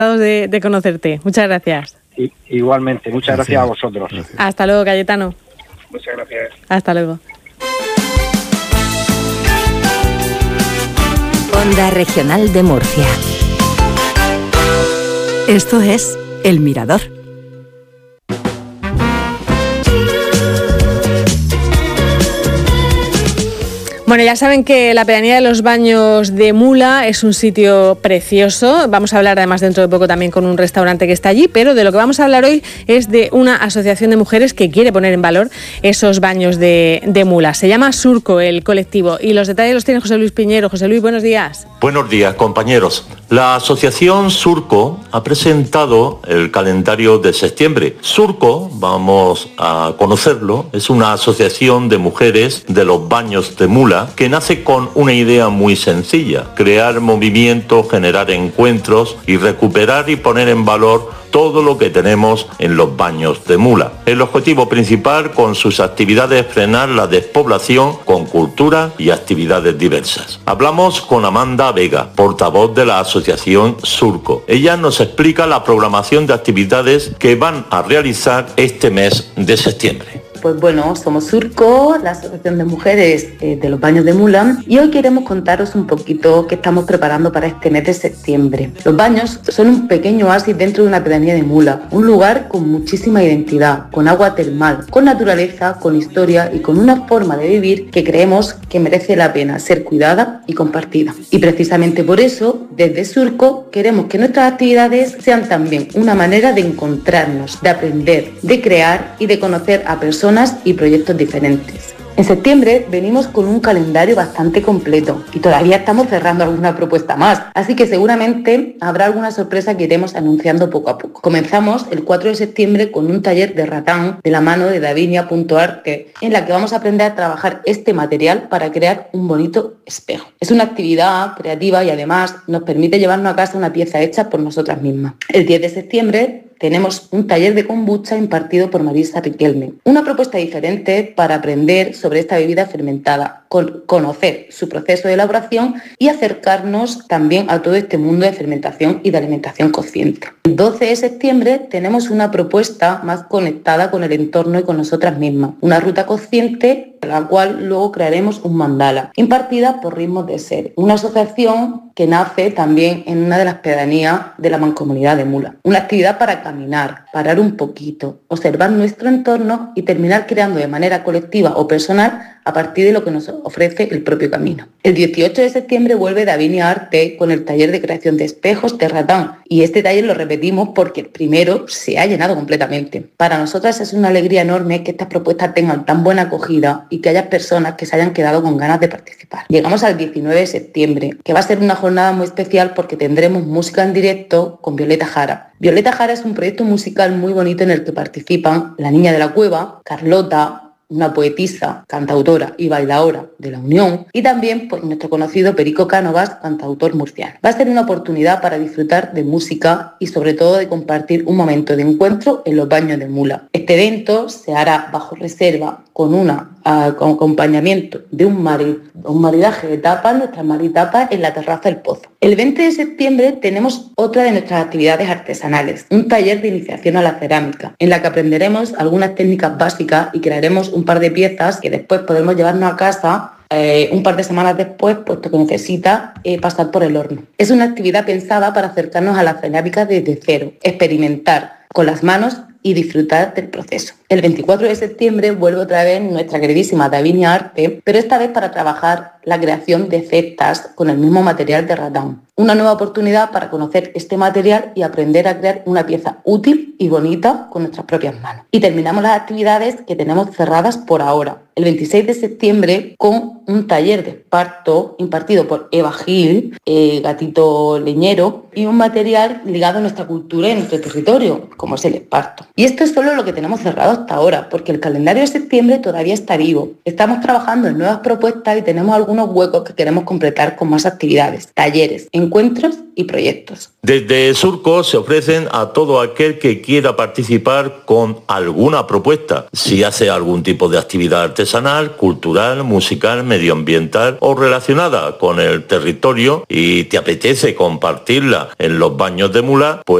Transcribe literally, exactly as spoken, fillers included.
De, de conocerte. Muchas gracias. I, igualmente, muchas gracias, gracias a vosotros. Gracias. Hasta luego, Cayetano. Muchas gracias. Hasta luego. Onda Regional de Murcia. Esto es El Mirador. Bueno, ya saben que la pedanía de los Baños de Mula es un sitio precioso. Vamos a hablar además dentro de poco también con un restaurante que está allí, pero de lo que vamos a hablar hoy es de una asociación de mujeres que quiere poner en valor esos baños de, de Mula. Se llama Surco, el colectivo, y los detalles los tiene José Luis Piñero. José Luis, buenos días. Buenos días, compañeros. La asociación Surco ha presentado el calendario de septiembre. Surco, vamos a conocerlo, es una asociación de mujeres de los Baños de Mula que nace con una idea muy sencilla: crear movimiento, generar encuentros y recuperar y poner en valor todo lo que tenemos en los Baños de Mula. El objetivo principal con sus actividades es frenar la despoblación con cultura y actividades diversas. Hablamos con Amanda Vega, portavoz de la asociación Surco. Ella nos explica la programación de actividades que van a realizar este mes de septiembre. Pues bueno, somos Surco, la Asociación de Mujeres eh, de los Baños de Mula, y hoy queremos contaros un poquito qué estamos preparando para este mes de septiembre. Los baños son un pequeño oasis dentro de una pedanía de Mula, un lugar con muchísima identidad, con agua termal, con naturaleza, con historia y con una forma de vivir que creemos que merece la pena ser cuidada y compartida. Y precisamente por eso, desde Surco, queremos que nuestras actividades sean también una manera de encontrarnos, de aprender, de crear y de conocer a personas y proyectos diferentes. En septiembre venimos con un calendario bastante completo y todavía estamos cerrando alguna propuesta más, así que seguramente habrá alguna sorpresa que iremos anunciando poco a poco. Comenzamos el cuatro de septiembre con un taller de ratán de la mano de davinia punto arte, en la que vamos a aprender a trabajar este material para crear un bonito espejo. Es una actividad creativa y además nos permite llevarnos a casa una pieza hecha por nosotras mismas. El diez de septiembre tenemos un taller de kombucha impartido por Marisa Riquelme. Una propuesta diferente para aprender sobre esta bebida fermentada, con conocer su proceso de elaboración y acercarnos también a todo este mundo de fermentación y de alimentación consciente. El doce de septiembre tenemos una propuesta más conectada con el entorno y con nosotras mismas. Una ruta consciente, la cual luego crearemos un mandala, impartida por Ritmos de Ser, una asociación que nace también en una de las pedanías de la Mancomunidad de Mula. Una actividad para caminar, parar un poquito, observar nuestro entorno y terminar creando de manera colectiva o personal a partir de lo que nos ofrece el propio camino. El dieciocho de septiembre vuelve Davinia Arte con el taller de creación de espejos de ratán, y este taller lo repetimos porque el primero se ha llenado completamente. Para nosotras es una alegría enorme que estas propuestas tengan tan buena acogida y que haya personas que se hayan quedado con ganas de participar. Llegamos al diecinueve de septiembre, que va a ser una jornada muy especial porque tendremos música en directo con Violeta Jara. Violeta Jara es un proyecto musical muy bonito en el que participan La Niña de la Cueva, Carlota, una poetisa, cantautora y bailaora de La Unión, y también pues, nuestro conocido Perico Cánovas, cantautor murciano. Va a ser una oportunidad para disfrutar de música y sobre todo de compartir un momento de encuentro en los Baños de Mula. Este evento se hará bajo reserva con un uh, acompañamiento de un, mari, un maridaje de tapas, nuestras maritapas en la terraza del Pozo. El veinte de septiembre tenemos otra de nuestras actividades artesanales, un taller de iniciación a la cerámica, en la que aprenderemos algunas técnicas básicas y crearemos un par de piezas que después podremos llevarnos a casa eh, un par de semanas después, puesto que necesita eh, pasar por el horno. Es una actividad pensada para acercarnos a la cerámica desde cero, experimentar con las manos y disfrutar del proceso. El veinticuatro de septiembre vuelve otra vez nuestra queridísima Davinia Arte, pero esta vez para trabajar la creación de cestas con el mismo material de ratán. Una nueva oportunidad para conocer este material y aprender a crear una pieza útil y bonita con nuestras propias manos. Y terminamos las actividades que tenemos cerradas por ahora. El veintiséis de septiembre con un taller de esparto impartido por Eva Gil, eh, gatito leñero, y un material ligado a nuestra cultura y a nuestro territorio, como es el esparto. Y esto es solo lo que tenemos cerrado hasta ahora, porque el calendario de septiembre todavía está vivo. Estamos trabajando en nuevas propuestas y tenemos algunos huecos que queremos completar con más actividades, talleres, encuentros y proyectos. Desde Surco se ofrecen a todo aquel que quiera participar con alguna propuesta, si hace algún tipo de actividad artesanal, cultural, musical, medioambiental, medioambiental o relacionada con el territorio y te apetece compartirla en los baños de mula, pues